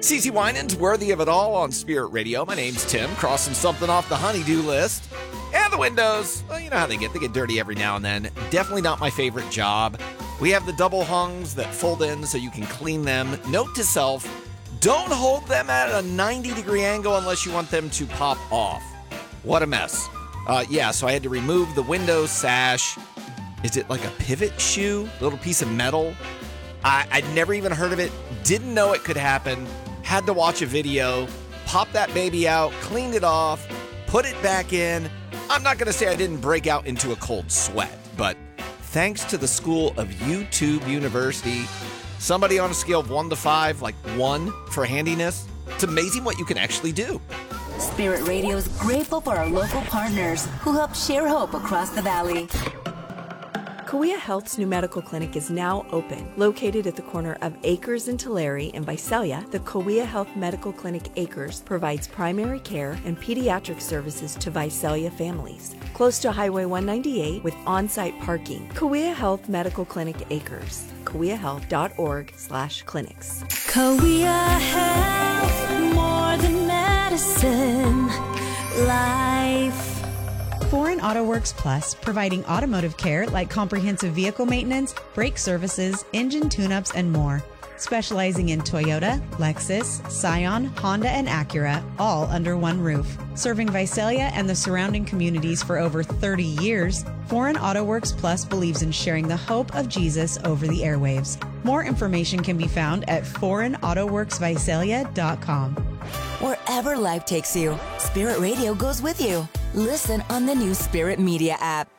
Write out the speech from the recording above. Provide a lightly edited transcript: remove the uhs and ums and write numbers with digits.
CeCe Winans, Worthy of It All on Spirit Radio. My name's Tim, crossing something off the honey-do list. And the windows, well, you know how they get dirty every now and then. Definitely not my favorite job. We have the double hungs that fold in so you can clean them. Note to self, don't hold them at a 90-degree angle unless you want them to pop off. What a mess. So I had to remove the window sash. Is it like a pivot shoe? Little piece of metal? I'd never even heard of it. Didn't know it could happen. Had to watch a video. Popped that baby out. Cleaned it off. Put it back in. I'm not going to say I didn't break out into a cold sweat, but thanks to the school of YouTube University, somebody on a scale of 1 to 5, like 1 for handiness, it's amazing what you can actually do. Spirit Radio is grateful for our local partners who help share hope across the valley. Kauai Health's new medical clinic is now open. Located at the corner of Acres and Tulare in Visalia, the Kauai Health Medical Clinic Acres provides primary care and pediatric services to Visalia families. Close to Highway 198 with on-site parking. Kauai Health Medical Clinic Acres. KauaiHealth.org/clinics. Kauai Health, more than medicine, life. Foreign Auto Works Plus, providing automotive care like comprehensive vehicle maintenance, brake services, engine tune-ups, and more. Specializing in Toyota, Lexus, Scion, Honda, and Acura, all under one roof. Serving Visalia and the surrounding communities for over 30 years, Foreign Auto Works Plus believes in sharing the hope of Jesus over the airwaves. More information can be found at foreignautoworksvisalia.com. Wherever life takes you, Spirit Radio goes with you. Listen on the new Spirit Media app.